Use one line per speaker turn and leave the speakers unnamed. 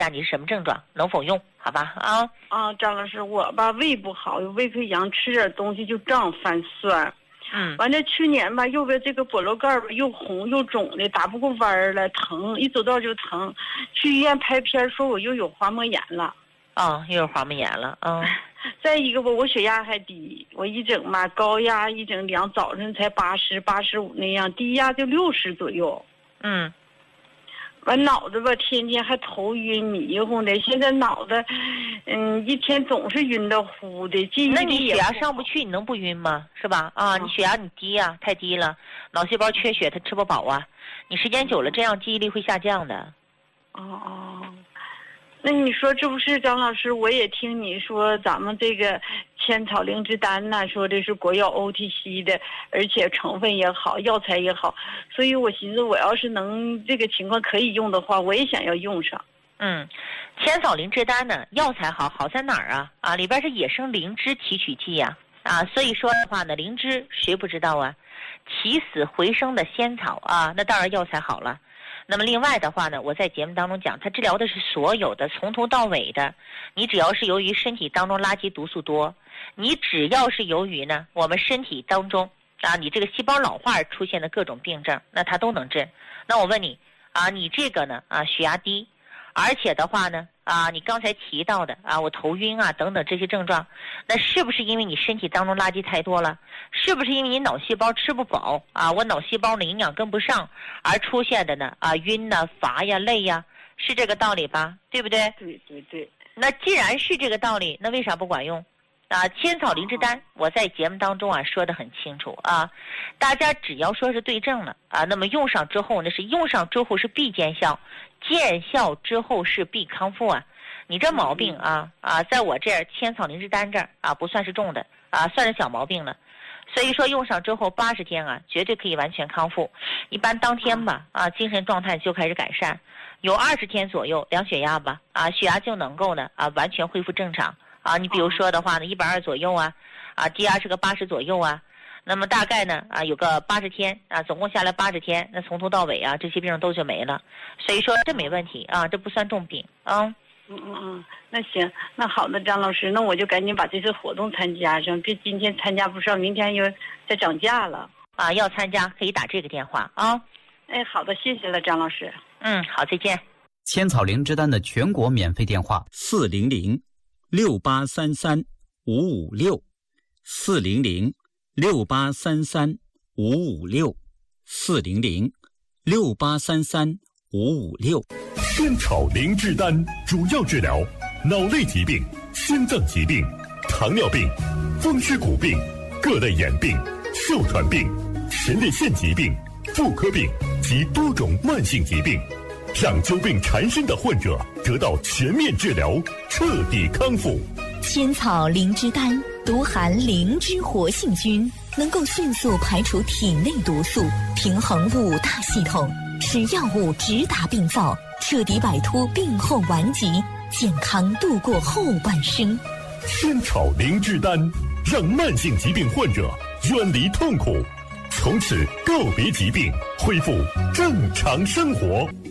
下你是什么症状，能否用？好吧？
张老师，我吧胃不好，有胃溃疡，吃点东西就胀犯酸。完了去年吧，右边这个脖盖吧又红又肿的，打不过弯了，疼，一走道就疼。去医院拍片说我又有滑膜炎了。
又有滑膜炎了。
再一个吧，我血压还低，我一整嘛高压一整量，早晨才80、85那样，低压就60左右。完脑子吧，天天还头晕迷糊的，现在脑子，一天总是晕的乎的，记忆力。
那你血压上不去，你能不晕吗？是吧？你血压你低呀，太低了，脑细胞缺血，它吃不饱啊。你时间久了，这样记忆力会下降的。
那你说这不是张老师？我也听你说咱们这个千草灵芝丹呐，说这是国药 OTC 的，而且成分也好，药材也好，所以我寻思我要是能这个情况可以用的话，我也想要用上。
千草灵芝丹呢，药材好在哪儿啊？里边是野生灵芝提取剂呀，所以说的话呢，灵芝谁不知道啊？起死回生的仙草啊，那当然药材好了。那么另外的话呢，我在节目当中讲，它治疗的是所有的，从头到尾的。你只要是由于身体当中垃圾毒素多，你只要是由于呢我们身体当中你这个细胞老化而出现的各种病症，那它都能治。那我问你你这个呢血压低，而且的话呢你刚才提到的我头晕等等这些症状，那是不是因为你身体当中垃圾太多了？是不是因为你脑细胞吃不饱我脑细胞的营养跟不上而出现的呢晕乏呀累呀，是这个道理吧？对不对？
对。
那既然是这个道理，那为啥不管用？千草灵芝丹我在节目当中说得很清楚大家只要说是对症了那么用上之后呢，是用上之后是必见效，见效之后是必康复你这毛病在我这儿千草灵芝丹这儿不算是重的算是小毛病了。所以说用上之后80天绝对可以完全康复。一般当天吧精神状态就开始改善，有20天左右量血压吧血压就能够呢完全恢复正常你比如说的话呢120左右低压是个80左右那么大概呢有个80天总共下来80天，那从头到尾这些病都就没了。所以说这没问题这不算重病
那行，那好的，张老师，那我就赶紧把这次活动参加上，别今天参加不上，明天又再涨价了
要参加可以打这个电话
好的，谢谢了，张老师。
好，再见。
千草灵芝丹的全国免费电话
400-683-556，400-683-556。千草灵芝丹主要治疗脑类疾病、心脏疾病、糖尿病、风湿骨病、各类眼病、哮喘病、前列腺疾病、妇科病及多种慢性疾病，让久病缠身的患者得到全面治疗，彻底康复。
千草灵芝丹独含灵芝活性菌，能够迅速排除体内毒素，平衡5大系统，使药物直达病灶，彻底摆脱病后顽疾，健康度过后半生。
千草灵芝丹让慢性疾病患者远离痛苦，从此告别疾病，恢复正常生活。